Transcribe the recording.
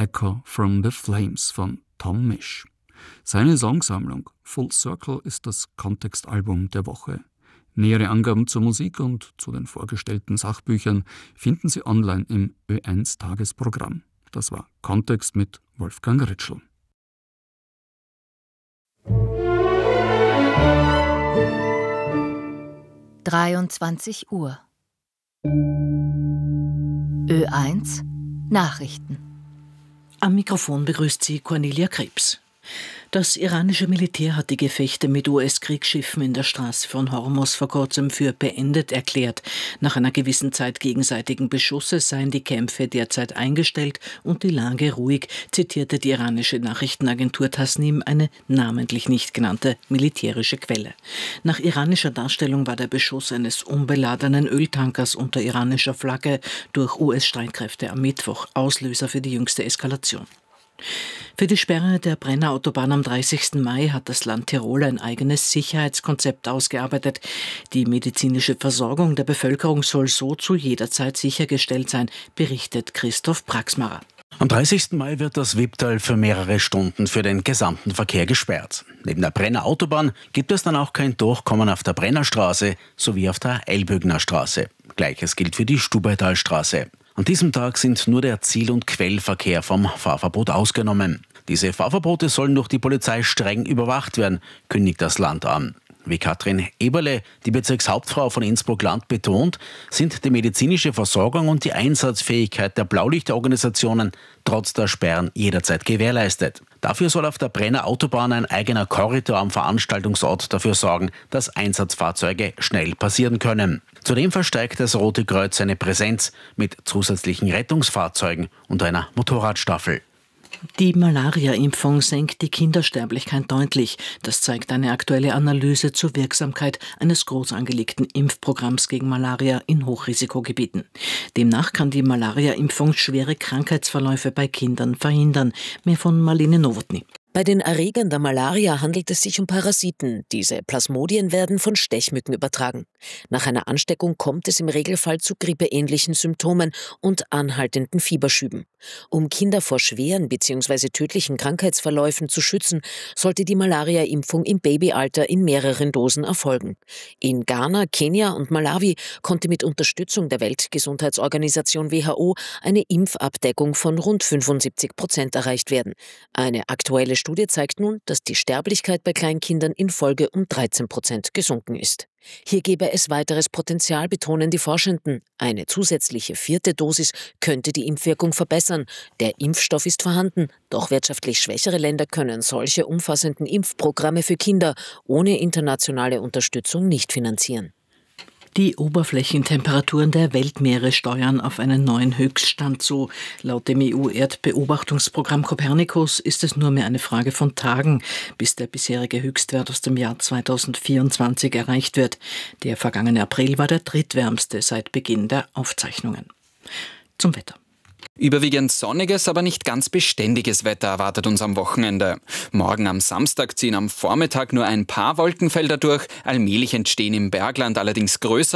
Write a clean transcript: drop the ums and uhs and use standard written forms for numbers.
Echo from the Flames von Tom Misch. Seine Songsammlung Full Circle ist das Kontextalbum der Woche. Nähere Angaben zur Musik und zu den vorgestellten Sachbüchern finden Sie online im Ö1 Tagesprogramm. Das war Kontext mit Wolfgang Ritschl. (23 Uhr) Ö1 Nachrichten. Am Mikrofon begrüßt Sie Cornelia Krebs. Das iranische Militär hat die Gefechte mit US-Kriegsschiffen in der Straße von Hormuz vor kurzem für beendet erklärt. Nach einer gewissen Zeit gegenseitigen Beschusses seien die Kämpfe derzeit eingestellt und die Lage ruhig, zitierte die iranische Nachrichtenagentur Tasnim eine namentlich nicht genannte militärische Quelle. Nach iranischer Darstellung war der Beschuss eines unbeladenen Öltankers unter iranischer Flagge durch US-Streitkräfte am Mittwoch Auslöser für die jüngste Eskalation. Für die Sperre der Brenner Autobahn am 30. Mai hat das Land Tirol ein eigenes Sicherheitskonzept ausgearbeitet. Die medizinische Versorgung der Bevölkerung soll so zu jeder Zeit sichergestellt sein, berichtet Christoph Praxmarer. Am 30. Mai wird das Wipptal für mehrere Stunden für den gesamten Verkehr gesperrt. Neben der Brenner Autobahn gibt es dann auch kein Durchkommen auf der Brennerstraße sowie auf der Elbögner Straße. Gleiches gilt für die Stubaitalstraße. An diesem Tag sind nur der Ziel- und Quellverkehr vom Fahrverbot ausgenommen. Diese Fahrverbote sollen durch die Polizei streng überwacht werden, kündigt das Land an. Wie Katrin Eberle, die Bezirkshauptfrau von Innsbruck-Land, betont, sind die medizinische Versorgung und die Einsatzfähigkeit der Blaulichtorganisationen trotz der Sperren jederzeit gewährleistet. Dafür soll auf der Brenner Autobahn ein eigener Korridor am Veranstaltungsort dafür sorgen, dass Einsatzfahrzeuge schnell passieren können. Zudem verstärkt das Rote Kreuz seine Präsenz mit zusätzlichen Rettungsfahrzeugen und einer Motorradstaffel. Die Malaria-Impfung senkt die Kindersterblichkeit deutlich. Das zeigt eine aktuelle Analyse zur Wirksamkeit eines groß angelegten Impfprogramms gegen Malaria in Hochrisikogebieten. Demnach kann die Malaria-Impfung schwere Krankheitsverläufe bei Kindern verhindern. Mehr von Marlene Nowotny. Bei den Erregern der Malaria handelt es sich um Parasiten. Diese Plasmodien werden von Stechmücken übertragen. Nach einer Ansteckung kommt es im Regelfall zu grippeähnlichen Symptomen und anhaltenden Fieberschüben. Um Kinder vor schweren bzw. tödlichen Krankheitsverläufen zu schützen, sollte die Malaria-Impfung im Babyalter in mehreren Dosen erfolgen. In Ghana, Kenia und Malawi konnte mit Unterstützung der Weltgesundheitsorganisation WHO eine Impfabdeckung von rund 75% erreicht werden. Eine aktuelle Studie zeigt nun, dass die Sterblichkeit bei Kleinkindern in Folge um 13% gesunken ist. Hier gäbe es weiteres Potenzial, betonen die Forschenden. Eine zusätzliche 4. Dosis könnte die Impfwirkung verbessern. Der Impfstoff ist vorhanden, doch wirtschaftlich schwächere Länder können solche umfassenden Impfprogramme für Kinder ohne internationale Unterstützung nicht finanzieren. Die Oberflächentemperaturen der Weltmeere steuern auf einen neuen Höchststand zu. Laut dem EU-Erdbeobachtungsprogramm Copernicus ist es nur mehr eine Frage von Tagen, bis der bisherige Höchstwert aus dem Jahr 2024 erreicht wird. Der vergangene April war der drittwärmste seit Beginn der Aufzeichnungen. Zum Wetter. Überwiegend sonniges, aber nicht ganz beständiges Wetter erwartet uns am Wochenende. Morgen am Samstag ziehen am Vormittag nur ein paar Wolkenfelder durch. Allmählich entstehen im Bergland allerdings größere